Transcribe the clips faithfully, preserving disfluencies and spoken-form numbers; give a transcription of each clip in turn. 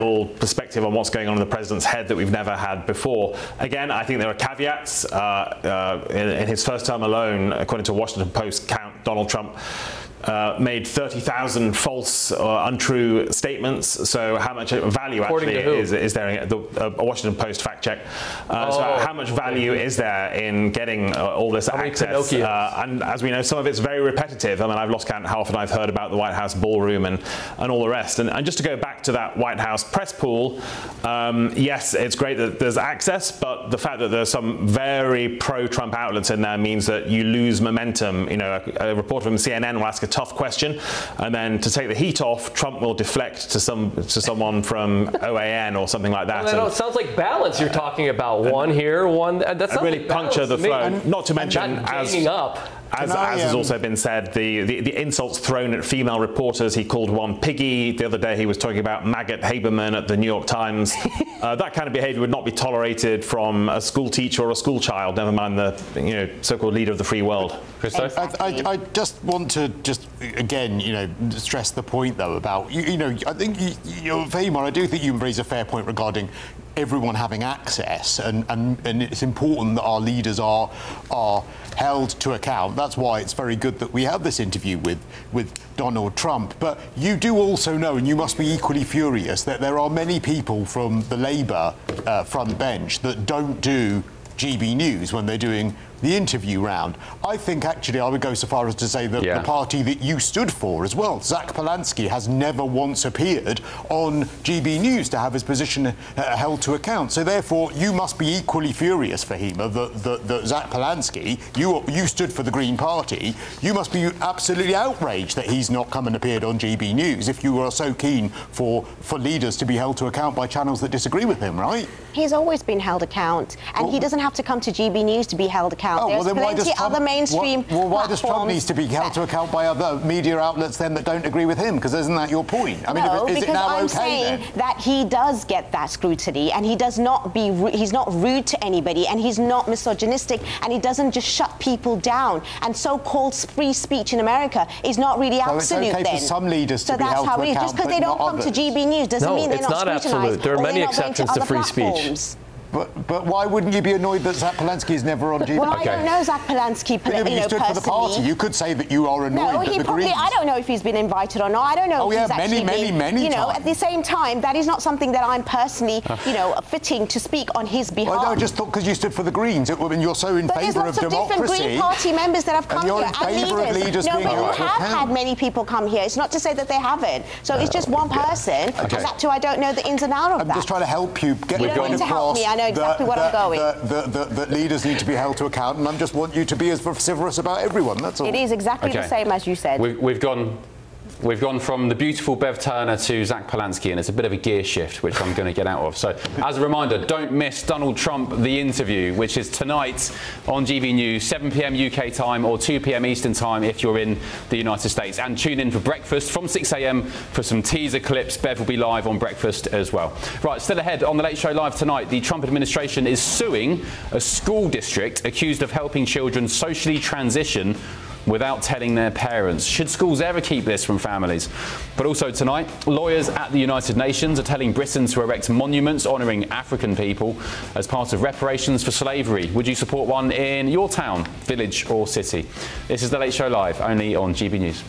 perspective on what's going on in the president's head that we've never had before. Again, I think there are caveats. Uh, uh, in, in his first term alone, according to a Washington Post count, Donald Trump Uh, made thirty thousand false or untrue statements. So how much value actually is, is there in the uh, Washington Post fact check? Uh, oh, so how much value is there in getting uh, all this access? Uh, and as we know, some of it's very repetitive. I mean, I've lost count how often I've heard about the White House ballroom and, and all the rest. And, and just to go back to that White House press pool, um, yes, it's great that there's access, but the fact that there's some very pro-Trump outlets in there means that you lose momentum. You know, a, a reporter from C N N will ask a tough question, and then to take the heat off, Trump will deflect to some to someone from O A N or something like that. Well, no, it sounds like balance you're talking about. One here, one. That's really like puncture the flow. And, Not to mention, as up. As, I, as has um, also been said, the, the, the insults thrown at female reporters. He called one piggy. The other day he was talking about maggot Haberman at the New York Times. uh, that kind of behaviour would not be tolerated from a school teacher or a school child, never mind the you know so-called leader of the free world. Christoph? I, I, I just want to just, again, you know, stress the point, though, about, you, you know, I think, you, you know, Fahima, I do think you raise a fair point regarding everyone having access, and, and, and it's important that our leaders are are held to account. That's why it's very good that we have this interview with, with Donald Trump. But you do also know, and you must be equally furious, that there are many people from the Labour uh, front bench that don't do G B News when they're doing the interview round. I think actually I would go so far as to say that yeah. the party that you stood for as well, Zach Polansky, has never once appeared on G B News to have his position uh, held to account. So therefore you must be equally furious, Fahima, that, that, that Zach Polansky, you, you stood for the Green Party, you must be absolutely outraged that he's not come and appeared on G B News if you are so keen for, for leaders to be held to account by channels that disagree with him, right? He's always been held account, and well, he doesn't have to come to G B News to be held account. Oh, There's well, then why plenty does Trump, other mainstream Well, why does Trump need to be held to account by other media outlets then that don't agree with him? Because isn't that your point? I mean, no, is because it now I'm okay saying then? that he does get that scrutiny, and he does not be, he's not rude to anybody, and he's not misogynistic, and he doesn't just shut people down. And so-called free speech in America is not really so absolute. It's okay then. for some leaders so to be that's held how to it is. account, Just because they don't come others. to G B News doesn't no, mean they're it's not, not absolute. There are many exceptions to, to free platforms. speech. But, but why wouldn't you be annoyed that Zach Polansky is never on G B? Well, okay. I don't know Zach Polansky, but you know, you stood personally. for the party. You could say that you are annoyed no, that he the probably, Greens... I don't know if he's been invited or not. I don't know oh, if yeah, he's many, actually many, been, many you know, times. at the same time, that is not something that I'm personally, you know, fitting to speak on his behalf. Well, no, I just thought because you stood for the Greens, it, I mean, you're so in but favour of, of democracy. democracy. There's lots of different Green Party members that have come and you're here, in favour and of leaders. leaders no, being but held we to have account. had many people come here. It's not to say that they haven't. So it's just one person, okay. and that too, I don't know the ins and outs of I'm that. I'm just trying to help you get you the don't point need to help across me. I know exactly that, what that, I'm going. That, that, that, that leaders need to be held to account, and I just want you to be as vociferous about everyone. That's all. It is exactly okay. the same as you said. We've, we've gone. We've gone from the beautiful Bev Turner to Zach Polansky, and it's a bit of a gear shift, which I'm going to get out of. So, as a reminder, don't miss Donald Trump, The Interview, which is tonight on G B News, seven p m U K time or two p m Eastern time if you're in the United States. And tune in for breakfast from six a m for some teaser clips. Bev will be live on breakfast as well. Right, still ahead on The Late Show Live tonight, the Trump administration is suing a school district accused of helping children socially transition without telling their parents. Should schools ever keep this from families? But also tonight, lawyers at the United Nations are telling Britain to erect monuments honouring African people as part of reparations for slavery. Would you support one in your town, village or city? This is The Late Show Live, only on G B News.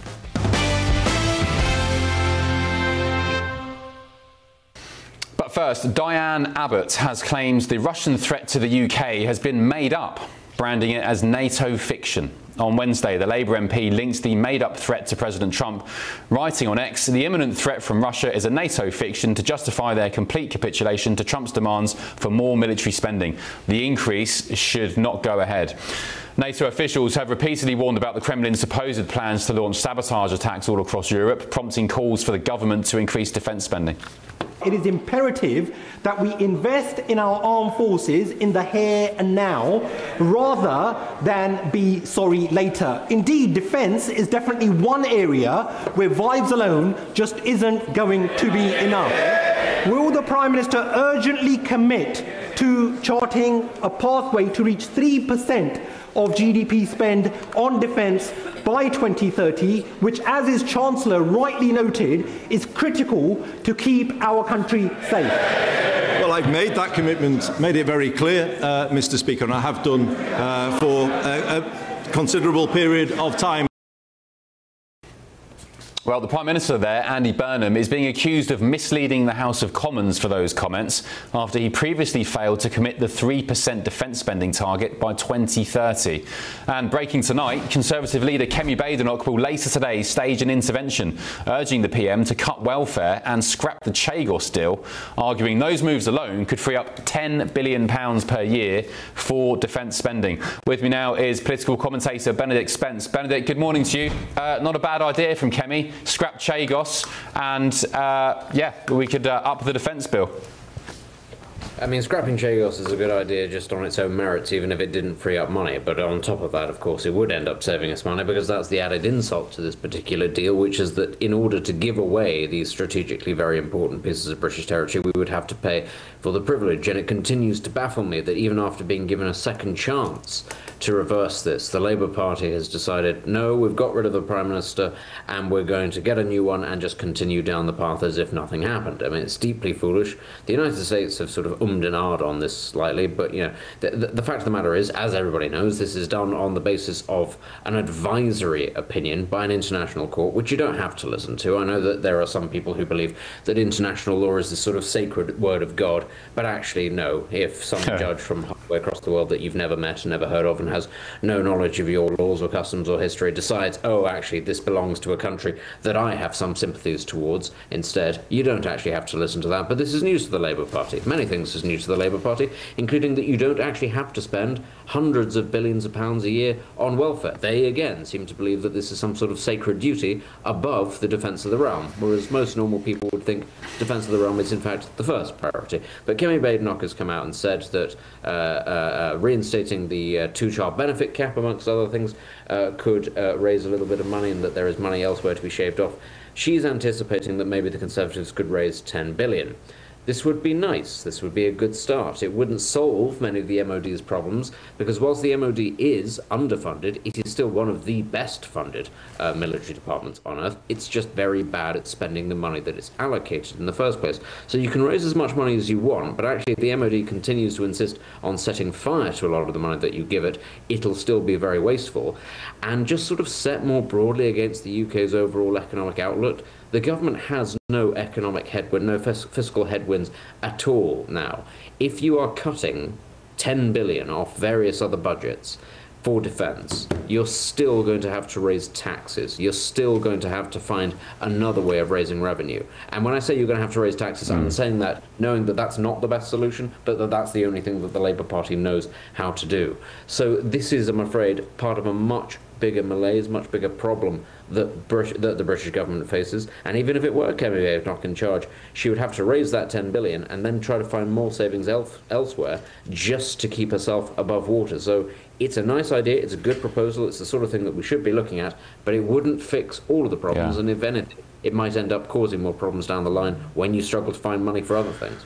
But first, Diane Abbott has claimed the Russian threat to the U K has been made up, branding it as NATO fiction. On Wednesday, the Labour M P linked the made-up threat to President Trump, writing on X, the imminent threat from Russia is a NATO fiction to justify their complete capitulation to Trump's demands for more military spending. The increase should not go ahead. NATO officials have repeatedly warned about the Kremlin's supposed plans to launch sabotage attacks all across Europe, prompting calls for the government to increase defence spending. It is imperative that we invest in our armed forces in the here and now rather than be sorry later. Indeed, defence is definitely one area where vibes alone just isn't going to be enough. Will the Prime Minister urgently commit to charting a pathway to reach three percent of G D P spend on defence by twenty thirty, which, as his Chancellor rightly noted, is critical to keep our country safe? Well, I've made that commitment, made it very clear, uh, Mister Speaker, and I have done uh, for a, a considerable period of time. Well, the Prime Minister there, Andy Burnham, is being accused of misleading the House of Commons for those comments after he previously failed to commit the three percent defence spending target by twenty thirty. And breaking tonight, Conservative leader Kemi Badenoch will later today stage an intervention urging the P M to cut welfare and scrap the Chagos deal, arguing those moves alone could free up ten billion pounds per year for defence spending. With me now is political commentator Benedict Spence. Benedict, good morning to you. Uh, not a bad idea from Kemi. Scrap Chagos and, uh, yeah, we could uh, up the defence bill. I mean, scrapping Chagos is a good idea just on its own merits, even if it didn't free up money. But on top of that, of course, it would end up saving us money, because that's the added insult to this particular deal, which is that in order to give away these strategically very important pieces of British territory, we would have to pay for the privilege. And it continues to baffle me that even after being given a second chance to reverse this, the Labour Party has decided, no, we've got rid of the Prime Minister and we're going to get a new one and just continue down the path as if nothing happened. I mean, it's deeply foolish. The United States have sort of ummed and ahed on this slightly, but, you know, the, the, the fact of the matter is, as everybody knows, this is done on the basis of an advisory opinion by an international court, which you don't have to listen to. I know that there are some people who believe that international law is this sort of sacred word of God, but actually, no. If some judge from halfway across the world that you've never met, never heard of, and has no knowledge of your laws or customs or history decides, oh, actually, this belongs to a country that I have some sympathies towards instead, you don't actually have to listen to that. But this is news to the Labour Party. Many things is news to the Labour Party, including that you don't actually have to spend hundreds of billions of pounds a year on welfare. They, again, seem to believe that this is some sort of sacred duty above the defence of the realm, whereas most normal people would think defence of the realm is, in fact, the first priority. But Kemi Badenoch has come out and said that uh, uh, uh, reinstating the uh, two-child benefit cap, amongst other things, uh, could uh, raise a little bit of money, and that there is money elsewhere to be shaved off. She's anticipating that maybe the Conservatives could raise ten billion pounds. This would be nice. This would be a good start. It wouldn't solve many of the M O D's problems, because whilst the M O D is underfunded, it is still one of the best funded uh, military departments on earth. It's just very bad at spending the money that it's allocated in the first place. So you can raise as much money as you want, but actually if the M O D continues to insist on setting fire to a lot of the money that you give it, it'll still be very wasteful. And just sort of set more broadly against the U K's overall economic outlook, the government has no economic headwind, no fis fiscal headwinds at all now. If you are cutting ten billion off various other budgets for defence, you're still going to have to raise taxes. You're still going to have to find another way of raising revenue. And when I say you're going to have to raise taxes, mm. I'm saying that knowing that that's not the best solution, but that that's the only thing that the Labour Party knows how to do. So this is, I'm afraid, part of a much bigger malaise, much bigger problem that, Brit that the British government faces. And even if it were Kemi Badenoch in charge, she would have to raise that ten billion and then try to find more savings el elsewhere just to keep herself above water. So it's a nice idea, it's a good proposal, it's the sort of thing that we should be looking at, but it wouldn't fix all of the problems, yeah. And if anything, it might end up causing more problems down the line when you struggle to find money for other things.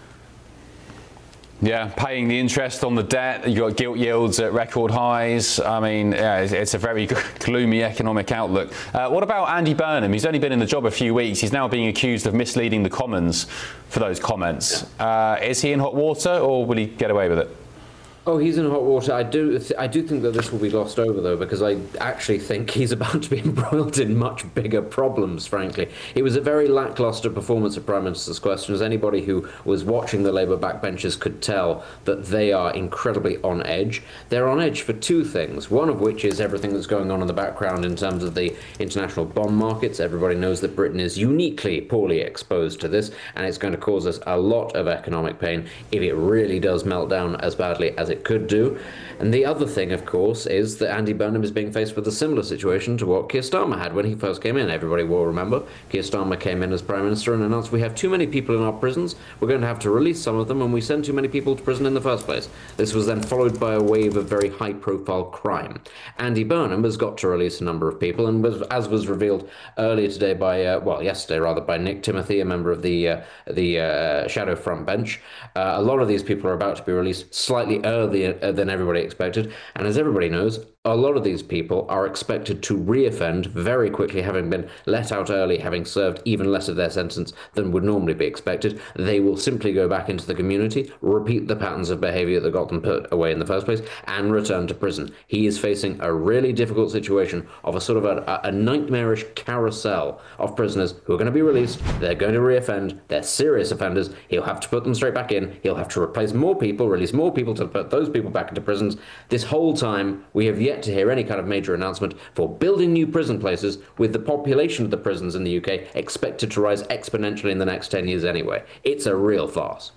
Yeah, paying the interest on the debt, you've got gilt yields at record highs. I mean, yeah, it's, it's a very gloomy economic outlook. Uh, what about Andy Burnham? He's only been in the job a few weeks. He's now being accused of misleading the Commons for those comments. Uh, is he in hot water, or will he get away with it? Oh, he's in hot water. I do, th I do think that this will be glossed over, though, because I actually think he's about to be embroiled in much bigger problems, frankly. It was a very lacklustre performance of Prime Minister's Questions. Anybody who was watching the Labour backbenchers could tell that they are incredibly on edge. They're on edge for two things, one of which is everything that's going on in the background in terms of the international bond markets. Everybody knows that Britain is uniquely poorly exposed to this, and it's going to cause us a lot of economic pain if it really does melt down as badly as it could do. And the other thing, of course, is that Andy Burnham is being faced with a similar situation to what Keir Starmer had when he first came in. Everybody will remember Keir Starmer came in as Prime Minister and announced, we have too many people in our prisons, we're going to have to release some of them, and we send too many people to prison in the first place. This was then followed by a wave of very high-profile crime. Andy Burnham has got to release a number of people, and was, as was revealed earlier today by, uh, well, yesterday rather, by Nick Timothy, a member of the, uh, the uh, Shadow Front Bench, uh, a lot of these people are about to be released slightly earlier than everybody expected. And as everybody knows, a lot of these people are expected to reoffend very quickly, having been let out early, having served even less of their sentence than would normally be expected. They will simply go back into the community, repeat the patterns of behaviour that got them put away in the first place, and return to prison. He is facing a really difficult situation of a sort of a, a nightmarish carousel of prisoners who are going to be released, they're going to reoffend, they're serious offenders, he'll have to put them straight back in, he'll have to replace more people, release more people to put those people back into prisons. This whole time, we have yet to hear any kind of major announcement for building new prison places, with the population of the prisons in the U K expected to rise exponentially in the next ten years anyway. It's a real farce.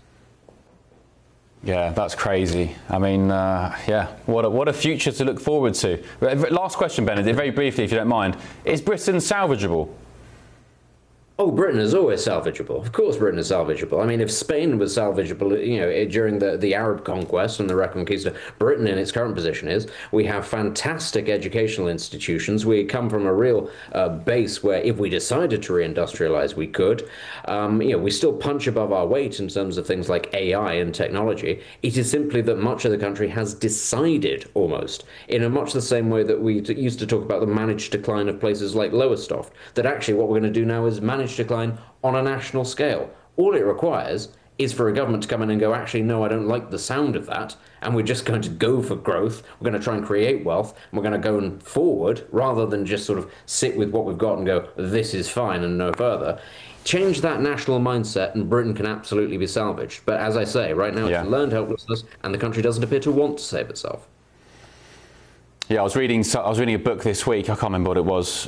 Yeah, that's crazy. I mean, uh, yeah, what a, what a future to look forward to. Last question, Benedict, very briefly, if you don't mind. Is Britain salvageable? Oh, Britain is always salvageable. Of course Britain is salvageable. I mean, if Spain was salvageable, you know, during the, the Arab conquest and the Reconquista, Britain in its current position is. We have fantastic educational institutions. We come from a real uh, base where if we decided to reindustrialize, we could. Um, you know, we still punch above our weight in terms of things like A I and technology. It is simply that much of the country has decided, almost, in a much the same way that we t- used to talk about the managed decline of places like Lowestoft, that actually what we're going to do now is manage decline on a national scale. All it requires is for a government to come in and go, actually, no, I don't like the sound of that, and we're just going to go for growth, we're going to try and create wealth, and we're going to go forward, rather than just sort of sit with what we've got and go, this is fine and no further. Change that national mindset and Britain can absolutely be salvaged. But as I say, right now yeah. it's learned helplessness, and the country doesn't appear to want to save itself. Yeah, I was reading. I was reading a book this week. I can't remember what it was.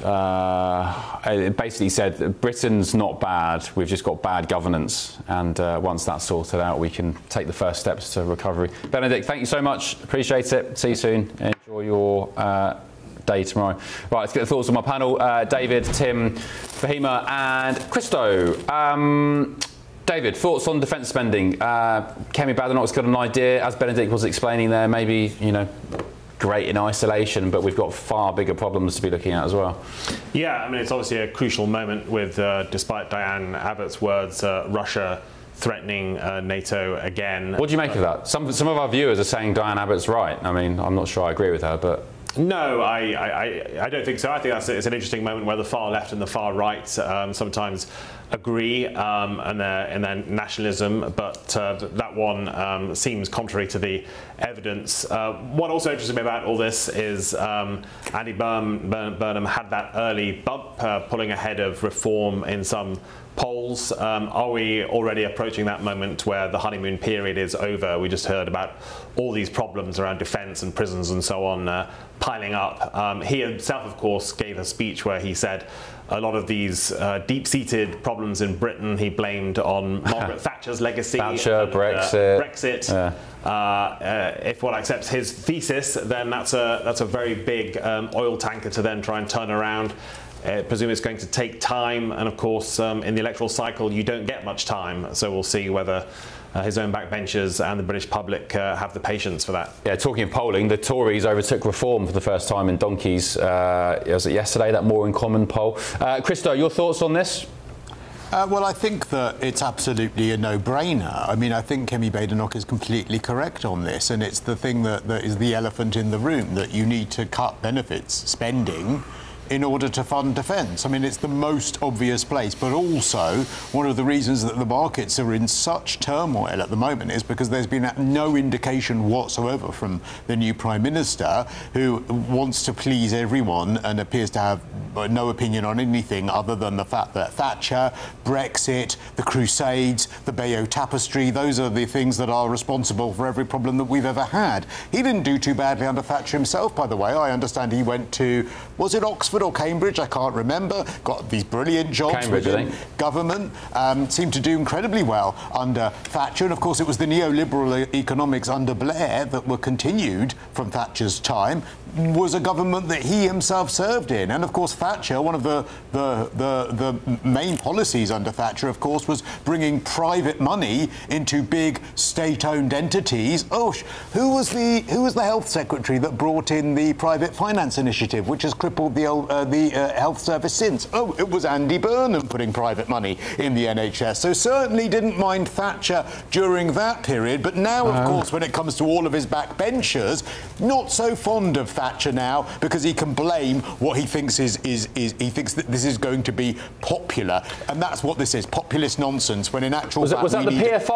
Uh, it basically said that Britain's not bad. We've just got bad governance, and uh, once that's sorted out, we can take the first steps to recovery. Benedict, thank you so much. Appreciate it. See you soon. Enjoy your uh, day tomorrow. Right, let's get the thoughts on my panel. Uh, David, Tim, Fahima, and Christo. Um, David, thoughts on defence spending? Uh, Kemi Badenoch's got an idea, as Benedict was explaining there. Maybe you know. Great in isolation, but we've got far bigger problems to be looking at as well. Yeah, I mean, it's obviously a crucial moment with, uh, despite Diane Abbott's words, uh, Russia threatening uh, NATO again. What do you make of that? Some, some of our viewers are saying Diane Abbott's right. I mean, I'm not sure I agree with her, but... No, I, I, I don't think so. I think that's it's an interesting moment where the far left and the far right um, sometimes agree um, in, their, in their nationalism, but uh, that one um, seems contrary to the evidence. Uh, what also interests me about all this is um, Andy Burnham, Burnham had that early bump, uh, pulling ahead of Reform in some polls. Um, are we already approaching that moment where the honeymoon period is over? We just heard about all these problems around defence and prisons and so on uh, piling up. Um, he himself, of course, gave a speech where he said a lot of these uh, deep-seated problems in Britain he blamed on Margaret Thatcher's legacy. Thatcher, and, Brexit. Uh, Brexit. Yeah. Uh, uh, if one accepts his thesis, then that's a that's a very big um, oil tanker to then try and turn around. I presume it's going to take time, and of course, um, in the electoral cycle, you don't get much time. So we'll see whether uh, his own backbenchers and the British public uh, have the patience for that. Yeah, talking of polling, the Tories overtook Reform for the first time in donkeys. Uh, was it yesterday, that More in Common poll? Uh, Christo, your thoughts on this? Uh, well, I think that it's absolutely a no-brainer. I mean, I think Kemi Badenoch is completely correct on this, and it's the thing that, that is the elephant in the room, that you need to cut benefits spending in order to fund defence. I mean, it's the most obvious place, but also one of the reasons that the markets are in such turmoil at the moment is because there's been no indication whatsoever from the new Prime Minister, who wants to please everyone and appears to have no opinion on anything other than the fact that Thatcher, Brexit, the Crusades, the Bayeux Tapestry, those are the things that are responsible for every problem that we've ever had. He didn't do too badly under Thatcher himself, by the way. I understand he went to, was it Oxford or Cambridge? I can't remember. Got these brilliant jobs Cambridge, within government. Um, seemed to do incredibly well under Thatcher. And of course, it was the neoliberal economics under Blair that were continued from Thatcher's time, was a government that he himself served in. And of course, Thatcher, one of the, the, the, the main policies under Thatcher, of course, was bringing private money into big state-owned entities. Oh, who was the who was the health secretary that brought in the private finance initiative, which has crippled the old uh, the uh, health service since. Oh, it was Andy Burnham putting private money in the N H S. So certainly didn't mind Thatcher during that period. But now, of Uh. course, when it comes to all of his backbenchers, not so fond of Thatcher now because he can blame what he thinks is, is, is he thinks that this is going to be popular. And that's what this is, populist nonsense, when in actual Was, fact it, was that we the need P F I